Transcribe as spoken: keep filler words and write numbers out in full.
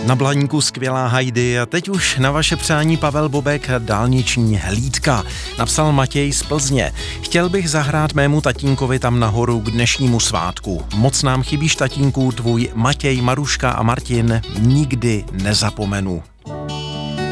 Na Blaníku skvělá Heidi a teď už na vaše přání Pavel Bobek dálniční hlídka. Napsal Matěj z Plzně. Chtěl bych zahrát mému tatínkovi tam nahoru k dnešnímu svátku. Moc nám chybíš, tatínku, tvůj Matěj, Maruška a Martin nikdy nezapomenu.